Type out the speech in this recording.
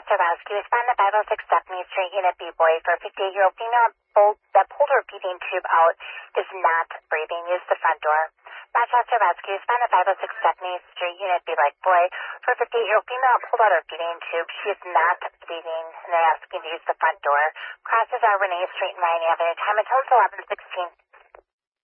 Rochester Rescue. Respond to 506 Stephanie Street, Unit B boy for a 58-year-old female that pulled her feeding tube out is not breathing. Use the front door. Rochester Rescue. Respond to 506 Stephanie Street, Unit B like boy for a 58-year-old female that pulled out her feeding tube. She is not breathing, and they're asking to use the front door. Crosses are Renee Street and Ryan Avenue. Time until 11:16.